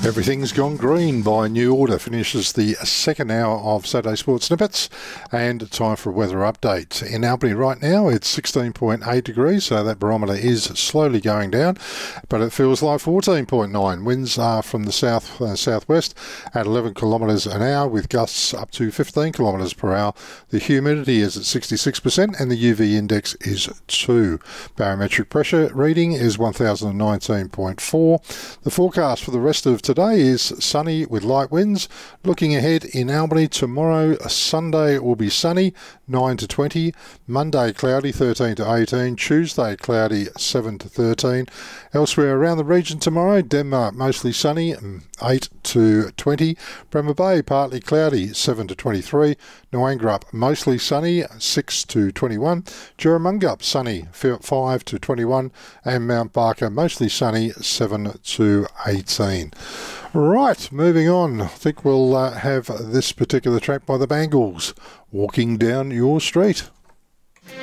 Everything's gone green by New Order. Finishes the second hour of Saturday Sports Snippets, and time for a weather update. In Albany right now, it's 16.8 degrees, so that barometer is slowly going down, but it feels like 14.9. Winds are from the southwest at 11 kilometres an hour, with gusts up to 15 kilometres per hour. The humidity is at 66%, and the UV index is 2. Barometric pressure reading is 1019.4. The forecast for the rest of today is sunny with light winds. Looking ahead in Albany tomorrow, Sunday will be sunny, 9 to 20. Monday cloudy, 13 to 18. Tuesday cloudy, 7 to 13. Elsewhere around the region tomorrow, Denmark mostly sunny, 8 to 20. Bremer Bay partly cloudy, 7 to 23. Noangarup mostly sunny, 6 to 21. Juramungup sunny, 5 to 21. And Mount Barker mostly sunny, 7 to 18. Right, moving on. I think we'll have this particular track by the Bangles, Walking Down Your Street.